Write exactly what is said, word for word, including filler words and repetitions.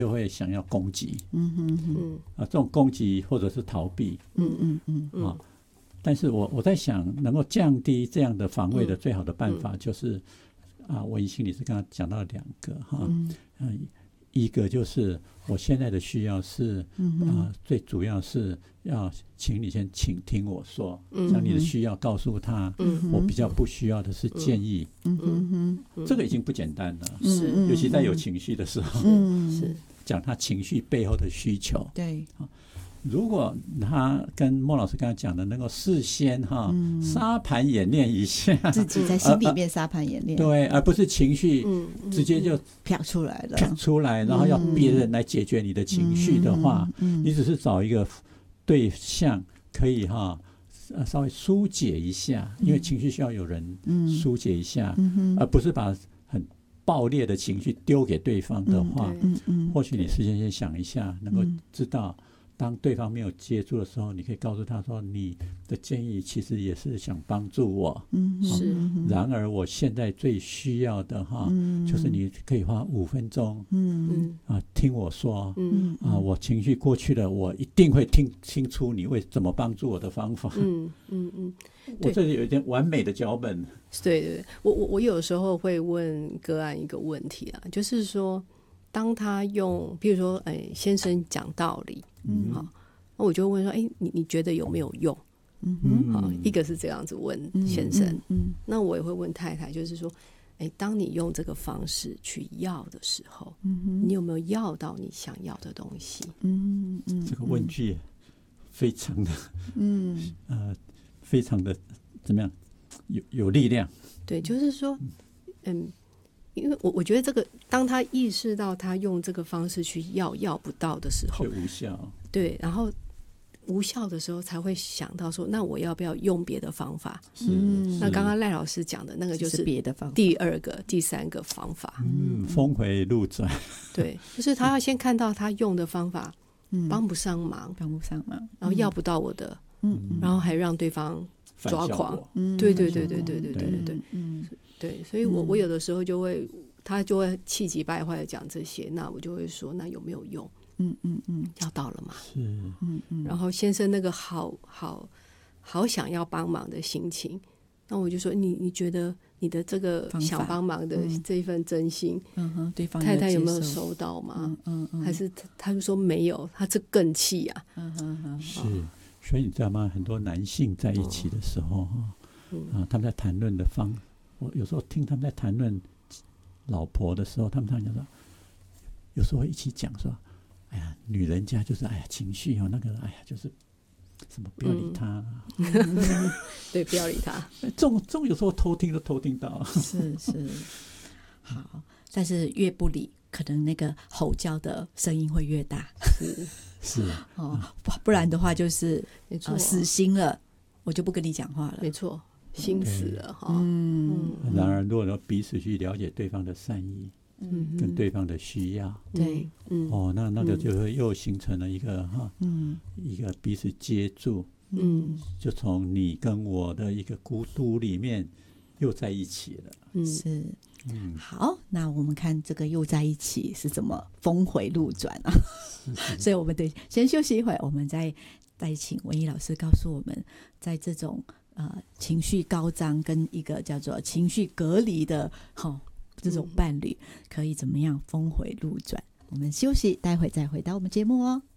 就会想要攻击， 嗯哼哼， 啊，这种攻击或者是逃避， 嗯嗯嗯啊，但是我我在想，能够降低这样的防卫的最好的办法就是，嗯、啊，文怡心理师刚刚讲到两个哈，嗯、啊，一个就是我现在的需要是，嗯、啊，最主要是要请你先倾听我说，将、嗯、你的需要告诉他，嗯、我比较不需要的是建议，嗯嗯嗯、这个已经不简单了， 是， 尤其在有情绪的时候， 嗯， 是讲他情绪背后的需求， 对。 如果他跟莫老师刚才讲的能够事先哈、嗯、沙盘演练一下， 自己在心里面沙盘演练、 呃呃，对，而不是情绪直接就飘出来了， 飘出来，然后要别人来解决你的情绪的话，嗯嗯、你只是找一个对象可以哈、呃、稍微疏解一下，因为情绪需要有人疏解一下，嗯、而不是把很爆裂的情绪丢给对方的话，嗯嗯、或许你事先先想一下，能够知道。当对方没有接住的时候，你可以告诉他说：“你的建议其实也是想帮助我，嗯，是。然而我现在最需要的哈，嗯、就是你可以花五分钟，嗯啊，听我说，嗯啊，我情绪过去了，我一定会听清楚你为怎么帮助我的方法，嗯嗯嗯。我这里有一点完美的脚本。 对对对，我我我有时候会问个案一个问题啊，就是说。”当他用，比如说，哎，先生讲道理，嗯，好，那我就问说，哎，你你觉得有没有用？嗯哼，好，一个是这样子问先生，嗯，嗯嗯那我也会问太太，就是说，哎，当你用这个方式去要的时候，嗯哼，你有没有要到你想要的东西？ 嗯嗯，这个问句非常的，嗯呃，非常的怎么样？有有力量。 对，就是说，嗯。因为我我觉得这个，当他意识到他用这个方式去要要不到的时候， 却无效。 对，然后无效的时候才会想到说，那我要不要用别的方法？嗯，那刚刚赖老师讲的那个就是别的方法， 第二个、第三个方法。 嗯，峰回路转。 对，就是他要先看到他用的方法帮不上忙， 帮不上忙， 然后要不到我的，嗯，然后还让对方抓狂。嗯，对对对对对对对对对，嗯。对，所以我我有的时候就会，他就会气急败坏的讲这些，那我就会说，那有没有用？嗯嗯嗯，要到了嘛？ 是，嗯嗯。然后先生那个好好好想要帮忙的心情，那我就说，你你觉得你的这个想帮忙的这一份真心，嗯哼，对方太太有没有收到吗？嗯嗯，还是他他就说没有，他这更气啊。嗯哼哼，是，所以你知道吗？很多男性在一起的时候哈，啊，他们在谈论的方。我有时候听他们在谈论老婆的时候，他们常常说，有时候会一起讲说，哎呀，女人家就是哎呀情绪哦，那个哎呀就是什么不要理他， 嗯、对，不要理他。 这种这种有时候偷听都偷听到， 是是，好，但是越不理，可能那个吼叫的声音会越大， 是是哦，不然的话就是呃死心了，我就不跟你讲话了， 没错。心死了哈， 嗯，然而如果说彼此去了解对方的善意，嗯，跟对方的需要， 对， 嗯，哦，那那个就会又形成了一个哈，嗯，一个彼此接住，嗯，就从你跟我的一个孤独里面又在一起了， 嗯，是，嗯，好，那我们看这个又在一起是怎么峰回路转啊？所以我们得先休息一会儿，我们再再请文怡老师告诉我们，在这种。呃，情绪高涨跟一个叫做情绪隔离的、哦、这种伴侣可以怎么样峰回路转？我们休息，待会再回到我们节目哦。